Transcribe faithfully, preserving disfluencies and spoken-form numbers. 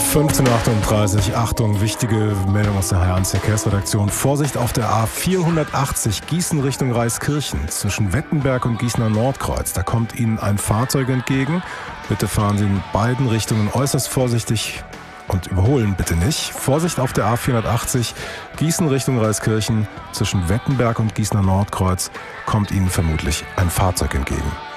fünfzehn Uhr achtunddreißig, Achtung, wichtige Meldung aus der H eins Verkehrsredaktion. Vorsicht auf der A vierhundertachtzig, Gießen Richtung Reiskirchen, zwischen Wettenberg und Gießener Nordkreuz. Da kommt Ihnen ein Fahrzeug entgegen. Bitte fahren Sie in beiden Richtungen äußerst vorsichtig und überholen bitte nicht. Vorsicht auf der A vierhundertachtzig, Gießen Richtung Reiskirchen, zwischen Wettenberg und Gießener Nordkreuz kommt Ihnen vermutlich ein Fahrzeug entgegen.